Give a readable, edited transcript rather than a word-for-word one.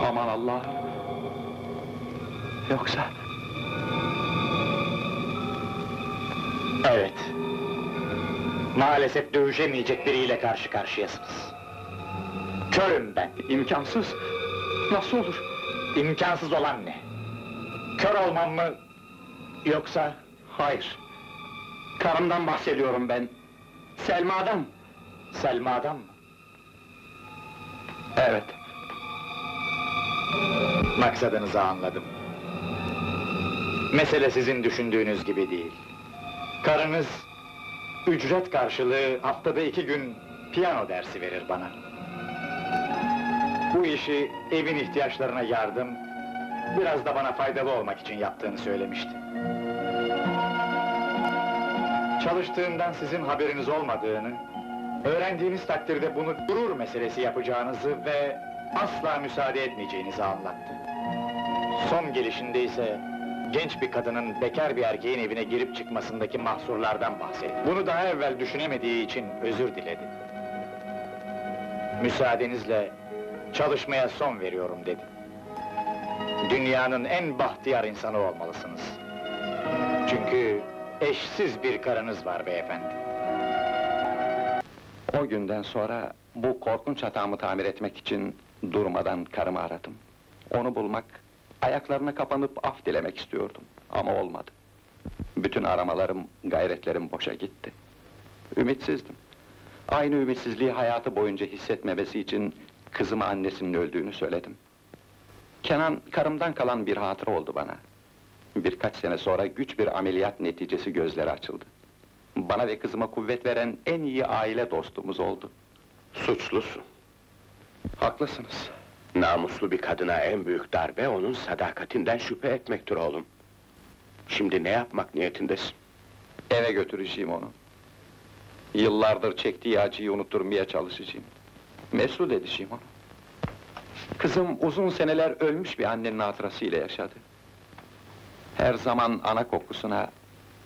Aman Allah! Yoksa... Evet. Maalesef dövüşemeyecek biriyle karşı karşıyasınız. Körüm ben. İmkansız! Nasıl olur? İmkansız olan ne? Kör olmam mı? Yoksa... Hayır! Karımdan bahsediyorum ben! Selma'dan! Selma'dan mı? Evet. Maksadınızı anladım. Mesele sizin düşündüğünüz gibi değil. Karınız... ücret karşılığı haftada 2 gün piyano dersi verir bana. Bu işi evin ihtiyaçlarına yardım... biraz da bana faydalı olmak için yaptığını söylemişti. Çalıştığından sizin haberiniz olmadığını... öğrendiğiniz takdirde bunu gurur meselesi yapacağınızı ve... asla müsaade etmeyeceğinizi anlattı. Son gelişinde ise... genç bir kadının bekar bir erkeğin evine girip çıkmasındaki mahsurlardan bahsetti. Bunu daha evvel düşünemediği için özür diledi. Müsaadenizle... çalışmaya son veriyorum dedi. Dünyanın en bahtiyar insanı olmalısınız. Çünkü... eşsiz bir karınız var beyefendi. O günden sonra bu korkunç hatamı tamir etmek için durmadan karımı aradım. Onu bulmak, ayaklarına kapanıp af dilemek istiyordum ama olmadı. Bütün aramalarım, gayretlerim boşa gitti. Ümitsizdim. Aynı ümitsizliği hayatı boyunca hissetmemesi için kızıma annesinin öldüğünü söyledim. Kenan, karımdan kalan bir hatıra oldu bana. Birkaç sene sonra güç bir ameliyat neticesi gözleri açıldı. Bana ve kızıma kuvvet veren en iyi aile dostumuz oldu. Suçlusun. Haklısınız. Namuslu bir kadına en büyük darbe, onun sadakatinden şüphe etmektir oğlum. Şimdi ne yapmak niyetindesin? Eve götüreceğim onu. Yıllardır çektiği acıyı unutturmaya çalışacağım. Mesut edeceğim onu. Kızım uzun seneler ölmüş bir annenin hatırasıyla yaşadı. Her zaman ana kokusuna,